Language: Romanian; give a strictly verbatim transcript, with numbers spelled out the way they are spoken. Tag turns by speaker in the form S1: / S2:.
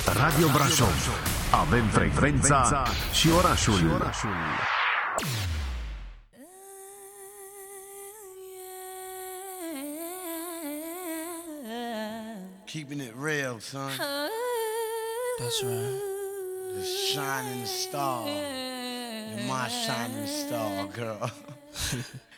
S1: Radio Brașov. Avem frecvența și orașul.
S2: Keeping it real, son.
S3: That's right.
S2: The shining star. You're my shining star, girl.